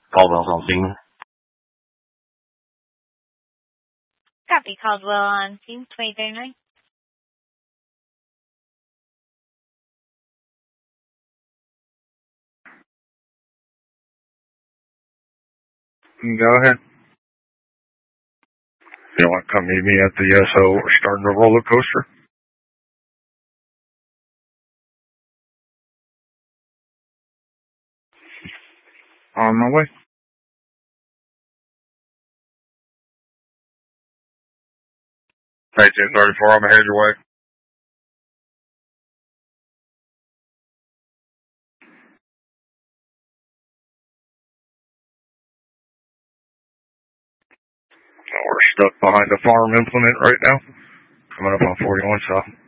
Caldwell's on scene. Copy, Caldwell on scene, 2039. Go ahead. You want to come meet me at the SO starting the roller coaster? On my way. 1834, I'm headed your way. We're stuck behind a farm implement right now. Coming up on 41 South.